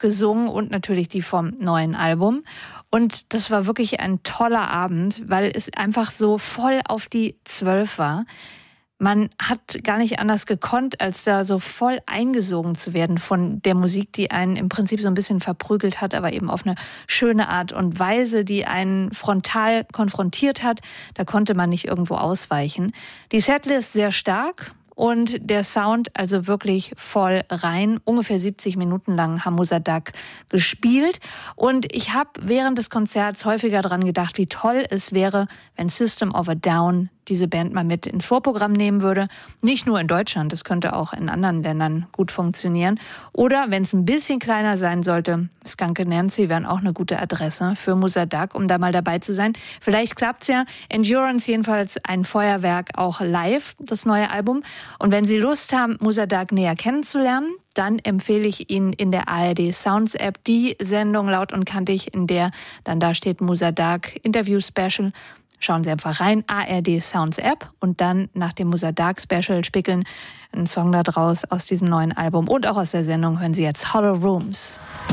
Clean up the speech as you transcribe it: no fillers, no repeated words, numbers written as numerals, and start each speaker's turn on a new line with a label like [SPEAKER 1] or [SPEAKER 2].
[SPEAKER 1] gesungen und natürlich die vom neuen Album. Und das war wirklich ein toller Abend, weil es einfach so voll auf die 12 war. Man hat gar nicht anders gekonnt, als da so voll eingesogen zu werden von der Musik, die einen im Prinzip so ein bisschen verprügelt hat, aber eben auf eine schöne Art und Weise, die einen frontal konfrontiert hat. Da konnte man nicht irgendwo ausweichen. Die Setlist sehr stark. Und der Sound also wirklich voll rein. Ungefähr 70 Minuten lang haben Muzzadak gespielt. Und ich habe während des Konzerts häufiger daran gedacht, wie toll es wäre, wenn System of a Down diese Band mal mit ins Vorprogramm nehmen würde. Nicht nur in Deutschland, das könnte auch in anderen Ländern gut funktionieren. Oder wenn es ein bisschen kleiner sein sollte, Skunk and Nancy wären auch eine gute Adresse für Muzzadak, um da mal dabei zu sein. Vielleicht klappt's ja. Endurance jedenfalls ein Feuerwerk, auch live, das neue Album. Und wenn Sie Lust haben, Muzzadak näher kennenzulernen, dann empfehle ich Ihnen in der ARD Sounds App die Sendung Laut und Kantig, in der dann da steht Muzzadak Interview Special. Schauen Sie einfach rein, ARD Sounds App, und dann nach dem Muzzadak Special spickeln einen Song da draus aus diesem neuen Album und auch aus der Sendung hören Sie jetzt Hollow Rooms.